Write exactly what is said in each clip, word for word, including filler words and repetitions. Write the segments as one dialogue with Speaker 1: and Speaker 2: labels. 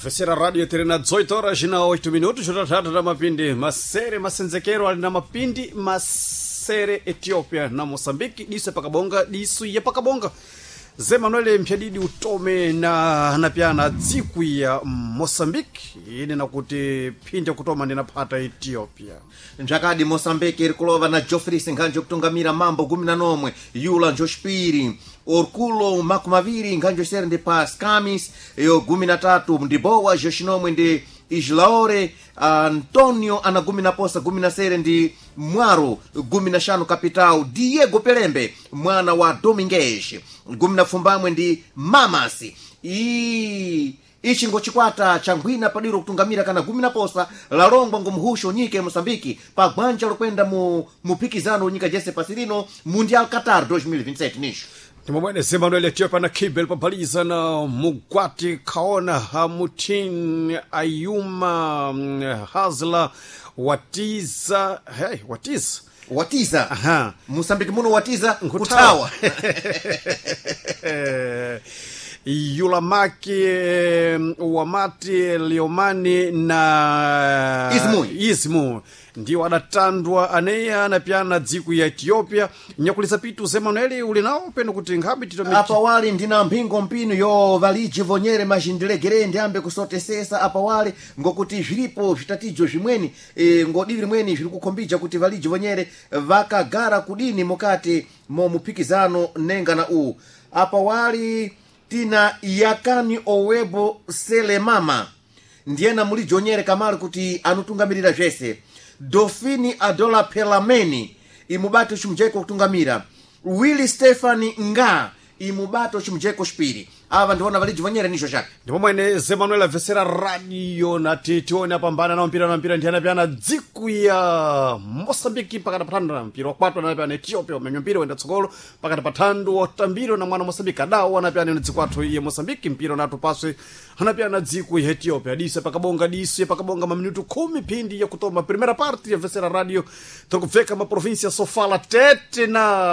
Speaker 1: Afesera radio terena dezoito horas na oito minutos Jornada na mapindi masere masenzekero ali na mapindi masere Ethiopia na Mozambique diso pakabonga diso ya pakabonga Zé Manuel Mpyadidi utome na napiana dziku ya Mozambique ine nakuti pinde kutoma ndinapata Ethiopia
Speaker 2: Njakadi Mozambique irikulova na Geoffrey Nganjo kutungamira mambo kumi na nomwe Yula Njoshpiri Orkulo makumaviri Nganjo serende pas Kamis yo kumi na tatu Ndibowa Joshinomwe ndi Islaore Antonio ana kumi na posa kumi na sere ndi Mwaro kumi na shanu Kapitao Diego Pelembe mwana wa Domingues kumi na fumbamwe ndi Mamasi Ii Ichi ngo chikwata changwina padiro kutungamira kana kumi na posa la longwa ngomhusho nyike Mozambiki pa gwanja lokwenda mu mupikizano nyika jese pasirino Mundial Qatar dois mil e vinte e sete nisho.
Speaker 1: Timomwene Zé Manuel Ethiopia na Kibel papaliza na Mugwati Kaona Hamutin Ayuma Hazla Watiza hey Watiza
Speaker 2: Watiza
Speaker 1: aha
Speaker 2: Mozambiki muno Watiza Nkutawa
Speaker 1: Yulamaki Wamati Liomani na
Speaker 2: Izmu
Speaker 1: Izmu ndiyo adatandwa aneya na piana dziku ya Ethiopia nyakulisa pitu Zé Manuel ulinao peno kuti ngabi titomiti
Speaker 2: apa wali ndina mpingo mpino yo valiji vonyere majindilegere ndiambe kusotesesa apa wali ngokuti zvilipo zvitatijo zvimweni e, ngodiri limweni zviri kukombija kuti valiji vonyere vakagara kudini mukati mo mupikizano nenga na u apa wali tina yakani owebo selemama ndiyena muli jonyere kamali kuti anutungamirira zvese Dofini Adola Pelameni imubato chimjeko kutungamira Willy Stephanie Nga imubato chimjeko shpiri ava ndiona valiji vonyere nisho shaka
Speaker 1: ndipo mwene Zé Manuel Avesera radio na titione apambana na mpira na mpira ndiyana piana dziku ya Mozambique pakati patando na mpira wakwatwa na piana Ethiopia umenyo mpira wenda tsogolo pakati patando watambiro na mwana Mozambique adawa na piana dziku athu ya Mozambique mpira na tupaswe hana piana dziku ya Ethiopia dise pakabonga dise pakabonga maminutu kumi pindi ya kutoma primeira parte ya Avesera radio tukuveka ma provincia Sofala Tete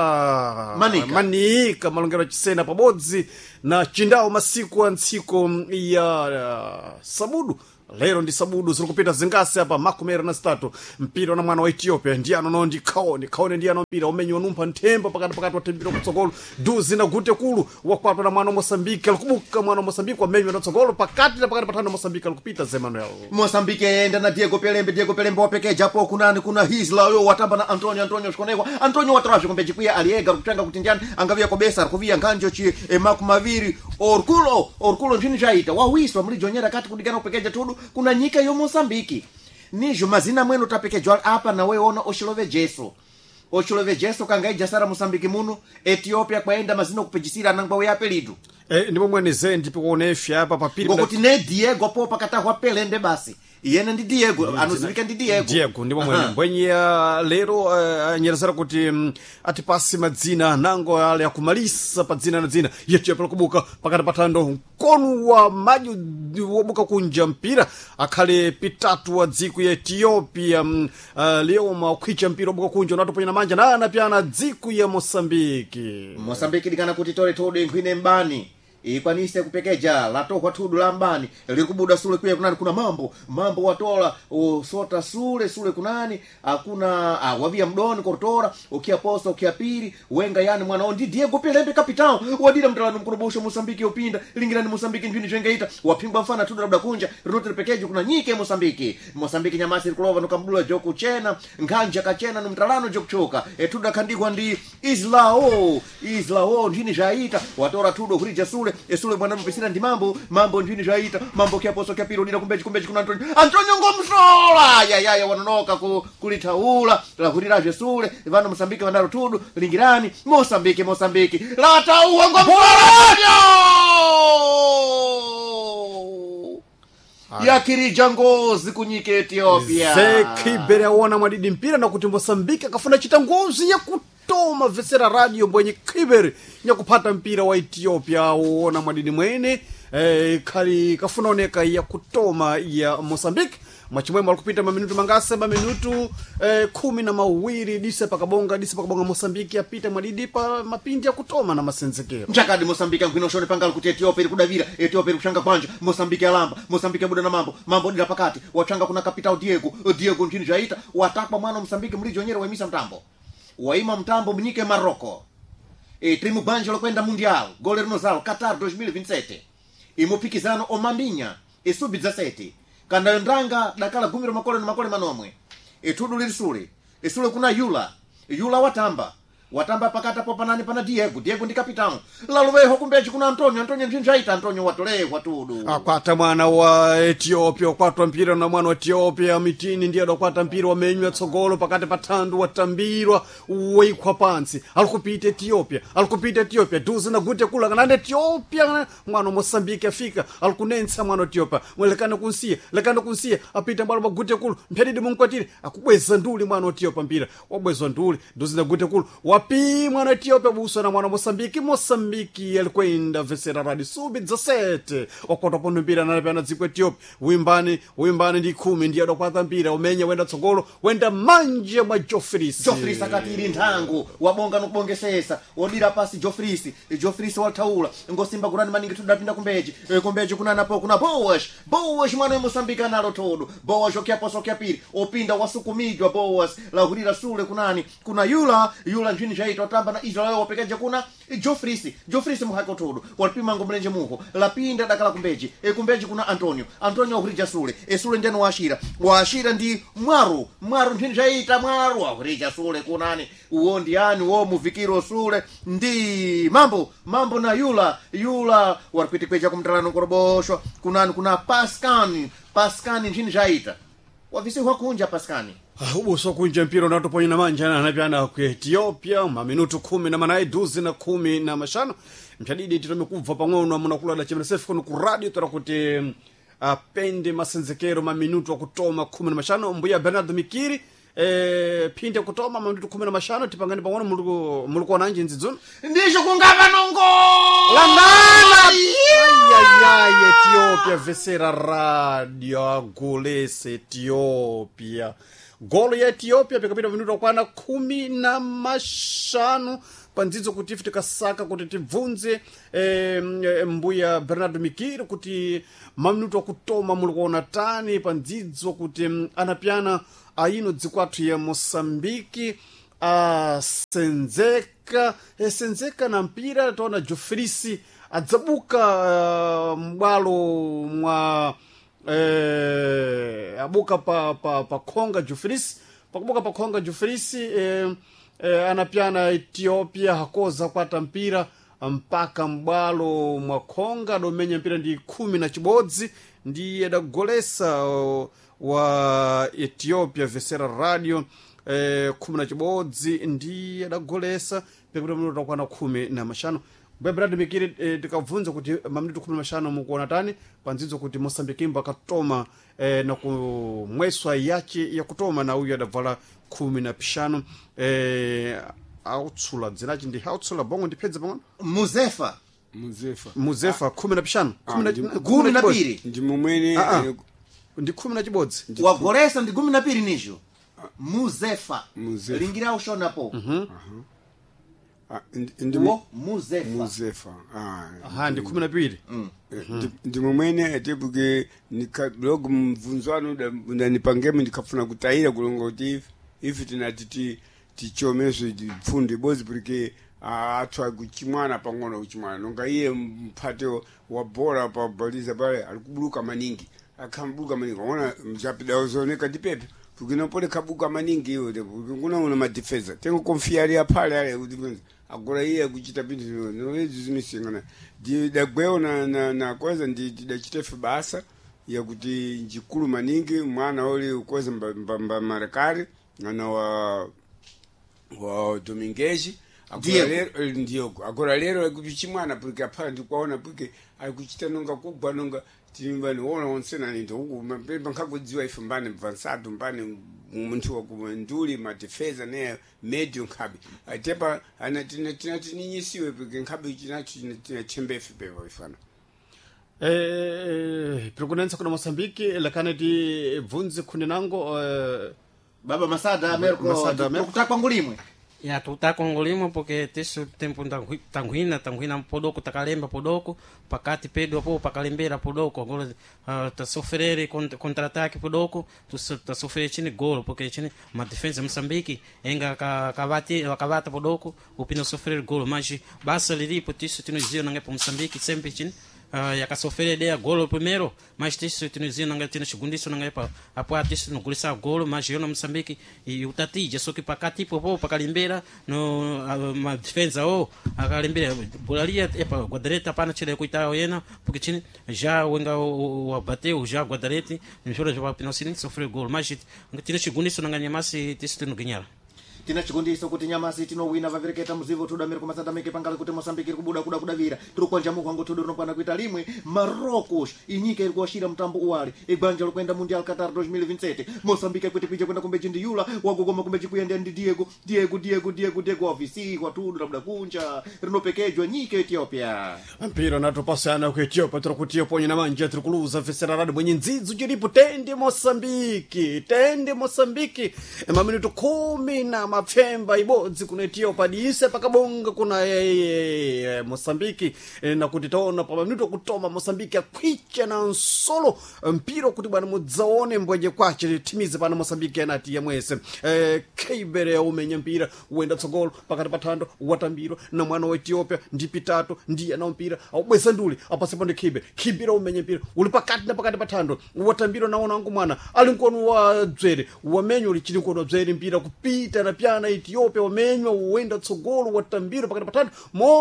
Speaker 1: na
Speaker 2: Manika
Speaker 1: Manika malongero chisena pabodzi na chindao masiku antsiko ya uh, Sabudu lero ndi Sabudu ziri kupita zingasi hapa makumera na statu mpira na mwana wa Ethiopia ndiyano no ndi Kaone Kaone ndiyano mpira umenyo numpa ntemba pakati pakati wa tembiro kutsogolo duzi na gute kulu wakwatwa na mwana wa Mozambique alikubuka mwana wa Mozambique wamenyo na tsogolo pakati na pakati patano Mozambique alikupita Zé Manuel
Speaker 2: Mozambique enda na Diego Pelembe Diego Pelembe wapeke japo kunani kuna Hisla yo watamba na Antonio Antonio shikonekwa Antonio watraje kumbe jikuya aliega kutenga kutinjana angavia kobesa kuvia nganjo chi e, makumaviri Orkulo Orkulo njini jaita wawiswa muli jonyera kati kudigana upekeja tudu kuna nyika yo Mozambiki nijo mazina mwenu tapekejwa apa na wewe ona oshilove Jesu oshilove Jesu kangaija sara Mozambiki muno Ethiopia kwaenda mazina kupejisira nangwa we apelidu
Speaker 1: eh ndipo mwene Zé ndipo kuonefya hapa papiri
Speaker 2: ngokuti ne Diego popa katahwa Pelende basi yene ndi Diego anuzivika ndi Diego
Speaker 1: Diego ndipo mwene mbwenye uh, lero uh, nyerezera kuti um, atipasi madzina nango ale akumalisa pa dzina na dzina yetu yapela kubuka pakati patando konu wa maju wabuka kunja mpira akhale pitatu wa dziku ya Ethiopia um, uh, leo makwicha mpira wabuka kunja unatoponya na manja na anapiana dziku ya Mozambique
Speaker 2: Mozambique dikana kuti tole tode nkwine mbani ikwanise kupekeja latohwa tudu lambani likubuda sule kuya kunani kuna mambo mambo watola sota sule sule kunani hakuna wavia mdoni kortora ukia posta ukia piri wenga yani mwana ondi Diego Pelembe kapitao wadira mtalano mkurubusho Mozambique upinda lingirani Mozambique njini jengeita wapingwa mfana tudu labda kunja rinote pekeja kuna nyike Mozambique Mozambique nyamasi kulova nukamdula joku chena nganja kachena numtalano joku choka etuda kandikwa ndi Islao Islao njini jaita watora tudu hurija sule esule mwana mpesina ndi mambo mambo njini jaita mambo kia poso kia piro nina kumbeji kumbeji kuna Antonio Antonio ngomsola ya ya ya wanonoka ku, kulitaula la hurira jesule vano Mozambique vandaro tudu lingirani Mozambique Mozambique la tauwa ngomsola ya kirija ngozi kunyike Ethiopia
Speaker 1: Zé Kibere aona mwadidi mpira na kuti Mozambique akafuna chita ngozi ya kutoma Avesera radio mbwenye Kibere nya kupata mpira wa Ethiopia uona mwadidi mwene eh, kali kafuna oneka ya kutoma ya Mozambique mwachimwemo alikupita maminutu mangase maminutu eh, kumi na mawiri dise pakabonga dise pakabonga Mosambiki apita mwadidi pa mapindi ya kutoma na masenzekero
Speaker 2: mchakadi Mosambiki nkwinoshone pangala kuti Ethiopia kudavira Ethiopia kushanga kwanja Mosambiki alamba Mosambiki buda na mambo mambo dira pakati wachanga kuna kapitao Diego Diego nchini jaita watakwa mwana Mosambiki mlijo nyere waimisa mtambo waima mtambo mnike Maroko e trimu banjo lokwenda mundial gole rinozalo Qatar dois mil e vinte e sete imupikizano omambinya e sub dezessete kanda ndanga dakala gumiro makole na makole manomwe etudu lirisule esule kuna yula yula watamba watamba pakata po panani pana Diego Diego ndi kapitano laluweho kumbechi kuna Antonio Antonio njinjaita Antonio watolee watudu
Speaker 1: akwata mwana wa Ethiopia kwatwa mpira na mwana wa Ethiopia mitini ndiye akwata mpira wamenywa tsogolo pakati patandu watambirwa weikwa pansi alikupita Ethiopia alikupita Ethiopia duzi na gute kula kana Ethiopia mwana Mosambiki afika alikunensa mwana Ethiopia mwelekana kunsia lekana kunsia apita mbalo magute kula mpyadidi munkwatire akubweza nduli mwana Ethiopia mpira wabwezwa nduli duzi na gute kula wapi mwana Ethiopia buso na mwana Mosambiki Mosambiki alikwenda vesera radi subi dezessete wakota pondo mpira na pena dziko Ethiopia wimbani wimbani ndi kumi ndiye adokwata mpira umenya wenda tsogolo wenda manje mwa Jofrisi
Speaker 2: Jofrisi akatiri nthangu wabonga nokubongesesa wodira pasi Jofrisi Jofrisi wataula ngosimba kurani maningi tudapinda kumbeji e, kumbeji kuna napo kuna Boas Boas mwana wa Mosambiki analo todo Boas okiapo sokya pili opinda wasukumijwa Boas la hurira sule kunani kuna yula yula njini jaito tamba na Israel wapekeje kuna Jofrisi Jofrisi muhako todo walipima ngomlenje muho lapinda dakala kumbeji e kumbeji kuna Antonio Antonio hurija sule e sule ndeno washira washira ndi mwaru mwaru njini jaita mwaru hurija sule kunani uondi yani wo muvikiro sule ndi mambo mambo na yula yula walipiti kweja kumtalano koroboshwa kunani kuna Paskani Paskani njini jaita wavisi wakunja Paskani
Speaker 1: ubuso kunja mpira unatoponya na manja na anapiana ku Ethiopia maminutu kumi na manayi duzi na kumi na mashano mchadidi titomekuva pang'ono amuna kula da chimresefu kono ku radio tora kuti apende masenzekero maminutu akutoma kumi na mashano mbuya Bernardo Mikiri eh pinde kutoma maminutu kumi na mashano tipangani pang'ono muluko muluko na nje nzidzuna
Speaker 2: ndisho kungava nongo
Speaker 1: landala ayayay Ethiopia vesera radio golese Ethiopia golo ya Ethiopia pikapita minuto kwana kumi na mashanu panzizo kuti fitika saka kuti tibvunze e, mbuya Bernardo Mikiri kuti maminuto akutoma mulikuona tani panzizo kuti anapiana aino dzikwatu ya Mosambiki asenzeka esenzeka na mpira tona Jofrisi adzabuka uh, mbwalo mwa eh abuka pa pa pa Konga Jofrisi pakubuka pa Konga Jofrisi eh, eh anapiana Ethiopia hakoza kwata mpira mpaka mbwalo mwa Konga domenya mpira ndi kumi na chibodzi ndiye dagolesa uh, wa Ethiopia vesera radio eh kumi na chibodzi ndiye dagolesa pekuti minuto kwana kumi na mashano Bernardo Mikiri eh, tikavunza kuti maminutu kumi na mashano mukuona tani panzizo kuti Mosambiki mbakatoma eh, na kumweswa yache ya kutoma na uyu adavala kumi na pishano eh, autsula dzinachi ndi autsula bongo ndipedza pang'ono
Speaker 2: Muzefa
Speaker 3: Muzefa
Speaker 1: Muzefa ah. kumi na pishano
Speaker 2: kumi na piri
Speaker 3: ndi mumwene
Speaker 1: ah, ah. ndi kumi na chibodzi
Speaker 2: wagolesa ndi kumi na piri nisho Muzefa
Speaker 3: Muzefa
Speaker 2: lingira ushona po
Speaker 1: mhm uh
Speaker 3: -huh. Ah, ndi
Speaker 2: wo Muzefa
Speaker 3: Muzefa ah
Speaker 1: aha ndi kumi na piri
Speaker 3: mm. ndi mumwene atebuke nikablogo mvunzwano da nipangeme ndikafuna kutaira kulonga kuti ifi tinatiti tichomeso fundi bozi porque atwa kuchimwana pang'ono kuchimwana nonga iye mpate wa bora pa baliza pale alikubuluka maningi akambuluka maningi ona mjapida ozoneka dipepe kugina pole kabuka maningi yote kuna una madefensa tengo confiare ya pale ale udifensa agora iye kuchita bintu no ezi zimisingana di dagweo na na, na kwanza ndi dachitefe basa ya kuti njikulu maningi mwana oli ukoza mba marekari na wa wa Domingues agora lero ndiyo agora lero kupichimwana porque apana ndikwaona porque alikuchita nonga kugwa nonga timbani wona wonsena ndo uku mpemba nkakudziwa ife mbane mvansado mbane umuntu wakumanduli madefensa ne medium kabi atepa ana tina tina tinyisiwe porque nkabi chinacho tina chembefe bebo ifana
Speaker 1: eh Prikunensa kuna Mosambiki lakini ti vunzi kuninango uh,
Speaker 2: baba Masada Ameriko
Speaker 1: Masada Ameriko
Speaker 2: tukutakwa ngulimwe
Speaker 4: ya tutako ngolimo porque tesu tempo tanguina tanguina podoko takalemba podoko pakati pedo po pakalembera podoko gol uh, ta sofrere contra-ataque podoko tu ta sofrere chini gol porque chini uma defesa Moçambique enga ka kavati kavata podoko upino sofrere gol mas basta ali por isso tinuzio não é para Moçambique sempre chini Uh, yakasofere dea golo primeiro mas tisu tunizia nanga tina segundo isso nanga pa apoa tisu no gulisa golo mas eu no Moçambique e o tatija só que pakati popo pakalimbera no uh, uma defesa o akalimbera bolaria epa guadareta pana chile kuitao yena porque tinha já wenga o bateu já guadarete no jogo já para não sofrer golo mas tina segundo isso nanga nyamasi tisu no ganhar
Speaker 2: tina chikundiso kuti nyamasi tinowina vavereketa muzivo tuda Ameriko Masada meke pangala kuti Mosambiki kubuda kuda kudavira turi kwanja mukwango tudu rinopana kuita limwe Marrocos inyika iri kuashira mtambo uwali igwanja lokwenda Mundial Qatar dois mil e vinte e sete Mosambiki kwete pija kwenda kumbe chindi yula wagogoma kumbe chikuyenda ndi Diego Diego Diego Diego Diego ofisi kwa tudu labda kunja rinopekejwa nyika Ethiopia
Speaker 1: mpira natopasana ku Ethiopia turi kuti ponye na manje turi kuluza fesera radi mwenye nzidzo chiripo tende Mosambiki tende Mosambiki emaminito kumi na mapfemba ibodzi kuna Ethiopia diise pakabonga kuna e, e, Mosambiki e, na kuti taona pa minuto kutoma Mosambiki akwicha na nsolo mpiro kuti bwana mudzaone mbweje kwache timize pana Mosambiki anati yamwese e, keibere umenya mpira uenda tsogolo pakati patando watambiro na mwana wa Ethiopia ndi pitatu ndi ana mpira aubwesa nduli apase pande kibe kibira umenya mpira uli pakati na pakati patando watambiro naona wangu mwana ali nkono wa dzere wamenyo uli chili nkono dzere mpira kupita na piana Ethiopia wamenywa uenda tsogolo watambiro pakati patando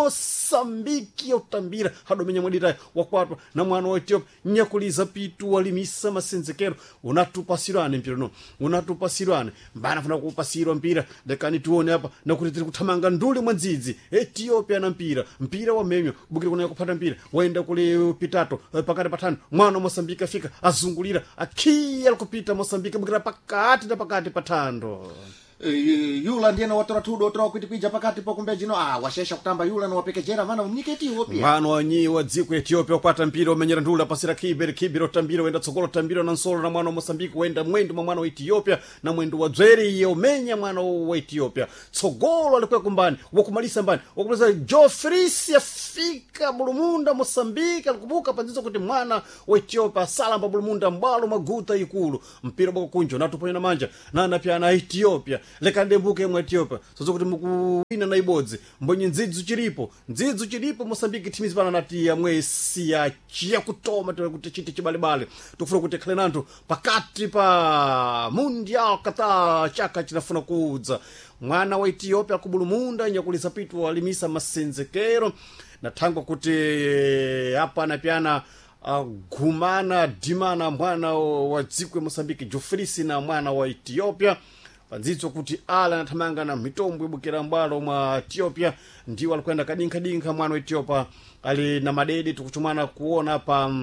Speaker 1: Mosambiki utambira hadomenya mwadita wakwatwa na mwana wa Ethiopia nyakuliza pitu walimisa masenzekero unatupasirane mpira no unatupasirane mbana funa kupasirwa mpira dekani tuone hapa na kuti tiri kutamanga nduli mwanzizi Ethiopia na mpira mpira wamenywa bukira kuna kupata mpira waenda kule pitato pakati patando mwana wa Mosambiki afika azungulira akia kupita Mosambiki bukira pakati na pakati patando
Speaker 2: Uh, yula ndiye na watora tudo watora kuti pija pakati po kumbe jino ah washesha kutamba yula na wapekejera vana unyike Ethiopia
Speaker 1: mwana wanyi wa dziko Ethiopia upata mpira umenyera ndula pasira kibere kibiro tambiro wenda tsogolo tambiro na nsolo na mwana wa Mosambiki wenda mwendo mwa mwana wa Ethiopia na mwendo wa dzweri umenya mwana wa Ethiopia tsogolo alikuwa kumbani wakumalisa mbani wakumaliza Jofrisi afika Bulumunda Mosambiki alikubuka panzizo kuti mwana wa Ethiopia salamba Bulumunda mbalo maguta ikulu mpira boko kunjo natuponya na manja na na pia na Ethiopia lekande mbuke mu Ethiopia sozo kuti mukuwina na ibodzi mbonye nzidzo chiripo nzidzo chiripo Mosambiki timizi bana nati ya mwesi ya chia kutoma tele kuti chiti chibalibale tufuna kuti khalenanto pakati pa Mundial Qatar chaka chinafuna kuudza mwana wa Ethiopia kubulumunda nyakulisa pitu walimisa masenzekero na tango kuti hapa na piana Uh, gumana dimana mwana wa dziko Mosambiki Jofrisi na mwana wa Ethiopia panzizo kuti ala natamanga na mitombo ibukira mbalo mwa Ethiopia ndiwo alikwenda kadinka dinka mwana wa Ethiopia ali na madedi tukuchumana kuona pa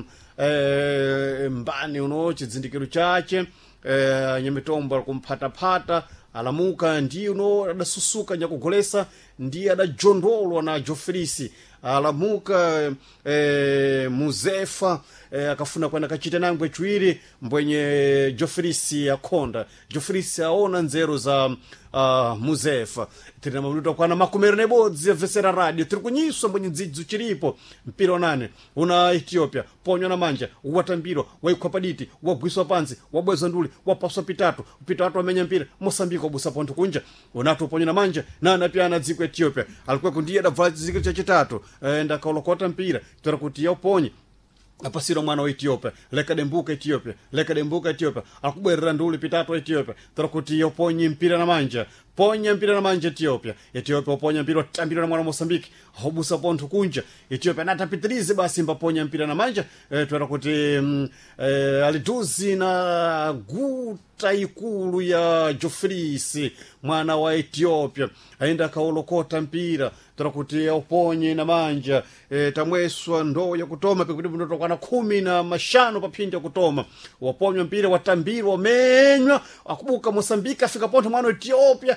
Speaker 1: e, mbani uno chizindikiro chache e, nyemitombo alikumpata pata alamuka ndi uno adasusuka nyakugolesa ndi adajondolwa na Jofrisi alamuka e, muzefa e, akafuna kwenda kachita nangwe chwiri mbwenye Jofrisi akonda Jofrisi aona nzero za uh, muzefa tina mabuto kwana makumero nebodzi vesera radio tiri kunyiswa mbwenye nzidzo chiripo mpira nane una Ethiopia ponyo na manja watambiro waikwapaditi wagwiswa panzi wabweza nduli wapaswa pitatu pitatu amenya mpira Mosambiki obusa ponto kunja unato ponyo na manja na na pia na dziko Ethiopia alikuwa kundia da vazi zikiro cha chitatu enda kaolokota mpira tora kutia uponye apasiro mwana wa Ethiopia leka dembuka Ethiopia leka dembuka Ethiopia akubwerera nduli pitatu Ethiopia tora kutia uponye mpira na manja ponya mpira na manja Ethiopia Ethiopia ponya mpira tambiro na mwana Mosambiki hobusa ponto kunja Ethiopia natapitirize basi mbaponya mpira na manja e, twera kuti mm, e, alituzi na guta ikulu ya Jofrisi mwana wa Ethiopia aenda kaolokota mpira twera kuti uponye na manja e, tamweswa ndo ya kutoma pekuti mtoto kana kumi na mashano papinja kutoma waponywa mpira watambiro wamenywa akubuka Mosambiki afika ponto mwana wa Ethiopia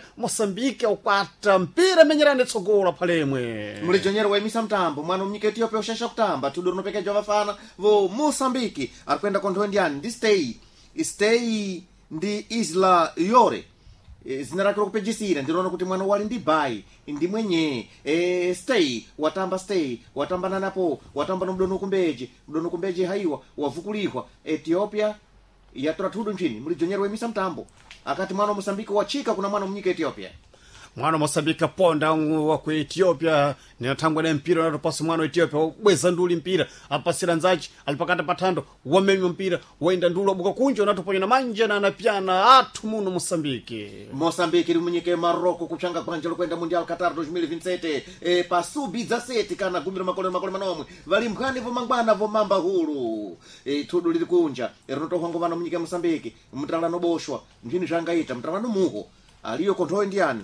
Speaker 1: mosambike ukwata mpira menyerane tsogola phalemwe
Speaker 2: mlijonyero waimisa mtambo mwana mnyika ethiopia ushasha kutamba tudo rinopekeja vafana vo mosambiki arikwenda kontho ndiani ndi stay stay ndi isla yore e, zina lake lokupejisira ndinoona kuti mwana wali ndi bai ndi mwenye e, stay watamba stay watamba nanapo watamba no mdono kumbeje mdono kumbeje haiwa wavukulihwa ethiopia yatora tudo nchini mlijonyero waimisa mtambo akati mwana mosambiki wachika kuna mwana mnyika ethiopia
Speaker 1: mwana mosambika ponda wa ku ethiopia ninathangwa na mpira natopasa mwana wa ethiopia ubweza nduli mpira apasira nzachi alipakata pathando wamenywa mpira waenda ndulu abuka kunja unatoponya na manja na anapyana athu muno mosambiki
Speaker 2: mosambiki limunyike maroko kuchanga kwanja lokwenda mundial qatar dois mil e vinte e sete e pasubi dzaseti kana gumbira makole makole manomwe vali mphani vomangwana vomamba hulu e thudu lili kunja rinotohwangovana munyike mosambiki mtalano boshwa mchini zvangaita mtalano muho aliyo konthowe ndiani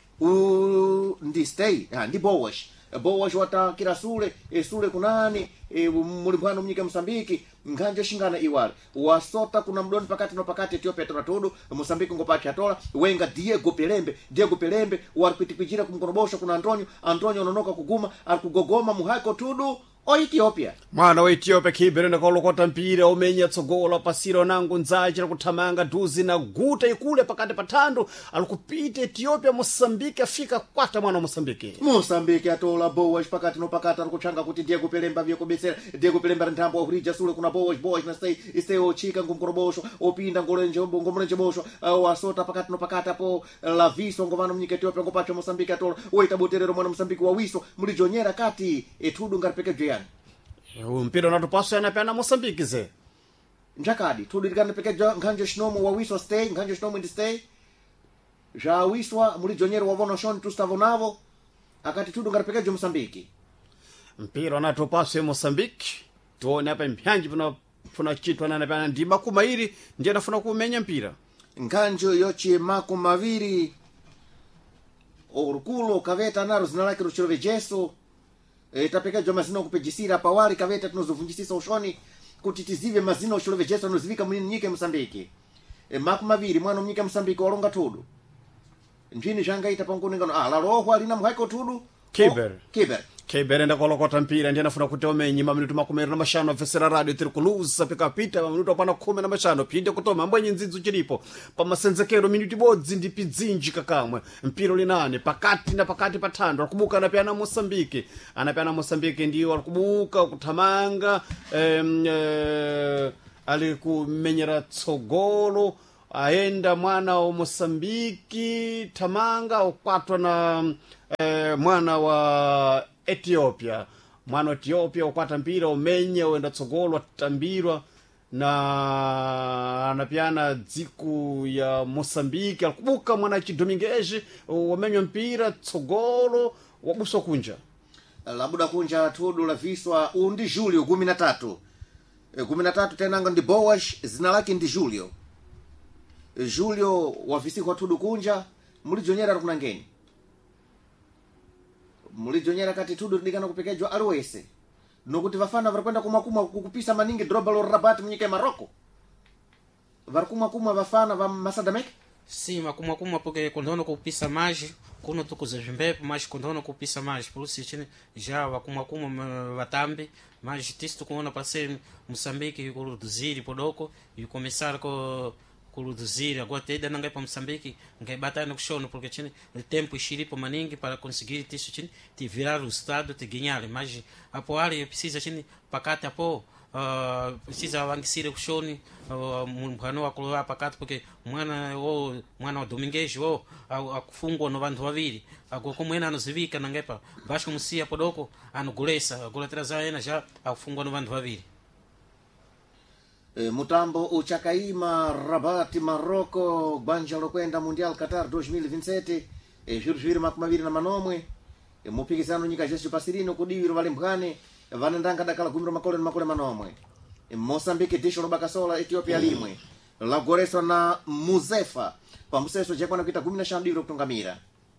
Speaker 2: u ndi stay ha ndi bowash bowash watakira sule e sule kunani e mulimbwano mnyike mosambiki nganje shingana iwale wasota kuna mdoni pakati no pakati Ethiopia tonatodo mosambiki ngopacha atola wenga Diego Pelembe Diego Pelembe warikutikwijira kumkonobosha kuna Antonio Antonio ononoka kuguma alikugogoma muhaiko tudu o Ethiopia
Speaker 1: mwana wa Ethiopia kiberenda kolokota mpira umenya tsogola pasiro nangu nzachi kuthamanga duzi na guta ikule pakati pathando alikupita Ethiopia mosambiki afika kwata mwana wa mosambiki
Speaker 2: mosambiki atola bowash pakati no pakati alikuchanga kuti Diego Pelembe vye kubesera Diego Pelembe nthambo wa hurija sule kuna bowash bowash na stay stay ochika ngumkorobosho opinda ngolenje ngomlenje bosho wasota pakati no pakati apo la viso ngovano mnyike Ethiopia ngopacha mosambiki atola oita boterero mwana mosambiki wa wiso mulijonyera kati etudu ngaripeke
Speaker 1: mpira unatopaswa yanapyana mosambiki ze
Speaker 2: njakadi tudirikana pekeja nganje shinomo wa wiswa stay nganje shinomo ndi stay ja wiswa mulijonyero wavono shoni tustavonavo akati tudu ngaripekeja mosambiki
Speaker 1: mpira unatopaswa mosambiki tuone hapa mpyanji puna puna chitwa na napyana ndi makumairi ndiye nafuna kumenya mpira
Speaker 2: nganjo yochi makumaviri orukulo kaveta naro zinalake ruchirove jeso e, tapekeja mazina okupejisira pawali kaveta tunozovunjisisa ushoni kuti tizive mazina oshirove jeso anozivika mwini nyike mosambiki e, makumaviri mwana mnyike mosambiki walonga tudu njini zvangaita panguningano ah larohwa lina muhaiko tudu
Speaker 1: Kiber.
Speaker 2: Kiber.
Speaker 1: Kiber enda kolokota mpira ndiye nafuna kuti omenyi maminutu makumi na mashano afesera radio tiri kuluza pika pita maminutu apana kumi na mashano pinde kutoma mbwenye nzinzu chilipo pa masenzekero minuti bodzi ndi pidzinji kakamwe mpira linane pakati na pakati pathando alikubuka anapyana mosambiki anapyana mosambiki ndiyo alikubuka kuthamanga em, eh, alikumenyera tsogolo aenda mwana wa mosambiki thamanga ukwatwa na eh, mwana wa Ethiopia mwana wa Ethiopia ukwata mpira umenya uenda tsogolo atambirwa na anapyana dziku ya mosambiki alikubuka mwana chidomingeji wamenywa mpira tsogolo wabuso kunja
Speaker 2: labuda kunja tudu la viswa undi Julio kumi na tatu e, kumi na tatu tenanga ndi Bowash zina lake ndi Julio e, Julio wavisikwa tudu kunja mulijonyera kuna ngeni mulijonyera kati tudu ndikana kupekejwa alwese nokuti vafana varikwenda kumakuma kukupisa maningi droba lo Rabat mnyike Maroko varikuma kuma vafana va Masadamek
Speaker 4: si makuma kuma porque kondono kupisa maji kuno tukuza zvimbepo mas kondono kupisa maji pulusi chini já vakuma kuma vatambi mas tisto kuona passer Moçambique kuruduziri podoko e começar com kuruduzir agora até ainda não é para Moçambique não é batalha no chão porque tinha o tempo xiripo maningi para conseguir isso tinha te virar o estado te ganhar mas apoiar precisa tinha pakati apo uh, precisa avançar o chão mwana wa kuloa pakati porque mwana o mwana wa Domingues o akufungwa no vantu vaviri agora como ena anozivika não é para Vasco Musia podoko anogolesa agora trazer ena já akufungwa no vantu vaviri.
Speaker 2: E, mutambo uchakaima Rabat Maroko banja lokwenda mundial Qatar dois mil e vinte e sete e jurujiri makumaviri na manomwe e, mupikisano nyika jesu pasirino kudiwiro vale mphane vanendanga dakala gumiro makole na makole manomwe e, Mozambique disho lobakasola Ethiopia limwe lagoreswa na Muzefa pamuseso jekwana kuita kumi na shanu diviro kutungamira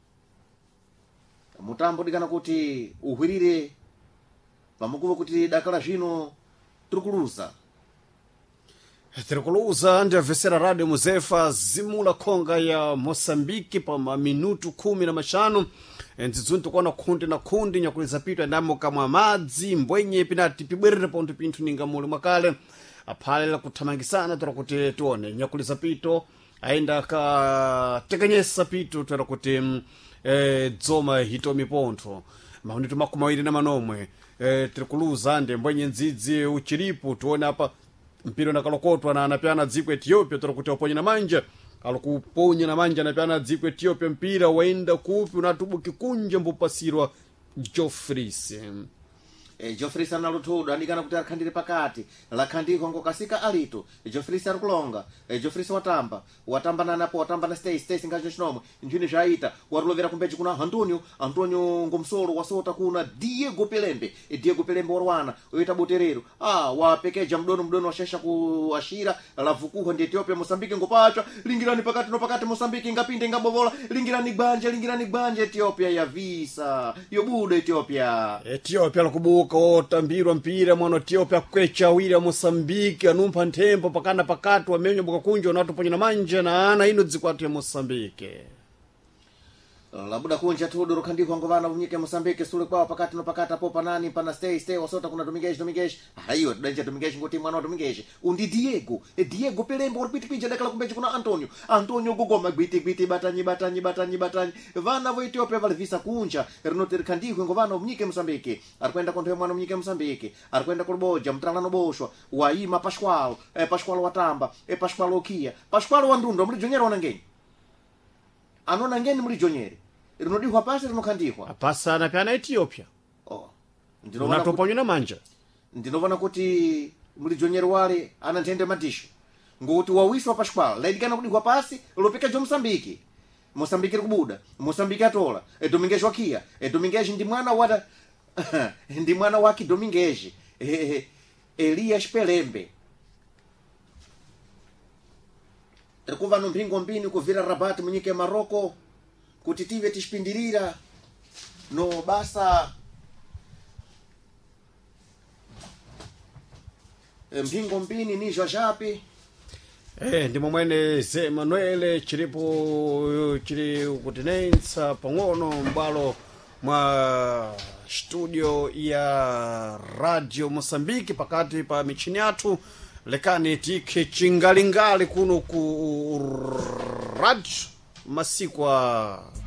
Speaker 2: mutambo dikana kuti uhwirire pamukuva kuti dakala zvino turikulusa
Speaker 1: Tirikuluza ndi avesera radio muzefa zimula khonga ya Mosambiki pa minutu kumi na mashanu ndzizuntu kuona khundi na khundi nyakuliza pito endamo kamwa madzi mbwenye pinati pibwerere ponto pinthu ninga muli mwakale aphalela kuthamangisana tora kuti tione nyakuliza pito aenda ka tekanyesa pito tora kuti eh, dzoma hitomi pontho maunitu makumawiri na manomwe eh, tirikuluza ndi mbwenye ndzidzi uchiripu tuone apa mpira nakalokotwa na anapiana dziko Ethiopia tora kuti uponye na manja alikuponya na manja anapiana dziko Ethiopia mpira waenda kupi unatubuki kunje mbupasirwa Jofris
Speaker 2: e, Jofris analutudu andikana kuti alikhandire pakati lakhandiko ngokasika alito Jofris alikulonga e, Jofris watamba watamba nanapo watamba na stay stay singacho chinomwe njini zvaita warulovera kumbeji kuna Antonio Antonio ngomsolo wasota kuna Diego Pelembe e, Diego Pelembe warwana oita boterero ah wapekeja mdono mdono washesha kuashira lavukuho ndi Ethiopia Mosambiki ngopachwa lingirani pakati no pakati Mosambiki ngapinde ngabovola lingirani gbanje lingirani gbanje Ethiopia ya visa yobudo Ethiopia
Speaker 1: Ethiopia lakubuka otambirwa mpira mwana Ethiopia kwecha wira Mosambiki anumpa ntempo pakana pakatu wamenyo buka kunjo unatuponya na manja na ana ino dzikwatu ya Mosambiki
Speaker 2: labuda kunja tudo rukandiko ngovana unyike Mosambiki sule kwa pakati no pakati apo panani pana stay stay wasota kuna Dominguez Dominguez hayo danja Dominguez ngoti mwana wa Dominguez undi Diego e Diego Pelembe orpiti pinja dakala kumbeji kuna Antonio Antonio gogoma gbiti gbiti batanyi batanyi batanyi batanyi vana vo Ethiopia valivisa kunja rinoter kandiko ngovana unyike Mosambiki arikwenda konto mwana unyike Mosambiki arikwenda kuboja mtralano boshwa waima Pascual e Pascual watamba e Pascual okia Pascual wandundo muri jonyera wanangeni anona ngeni muri jonyere rinodihwa pasi rinokhandihwa
Speaker 1: apasa anapiana Ethiopia
Speaker 2: oh
Speaker 1: unatoponya na manja
Speaker 2: ndinovana kuti muri jonyere wale ana ntende madisho ngoti wawiswa Pascual laidikana kudihwa pasi lopeka jo Mosambiki Mosambiki kubuda Mosambiki atola e Dominguez wakia e Dominguez ndi mwana wata ndi mwana waki Dominguez e, Elias Pelembe rikuva no mpingo mbini kuvira Rabat munyike Maroko kuti tive tishpindirira no basa mpingo mbini ni jajapi
Speaker 1: eh ndi momwene ze Manuel chiripo chiri kutinensa pang'ono mbalo mwa studio ya Radio Mosambiki pakati pa michini yathu lekani tike chingalingali kuno ku radio masikwa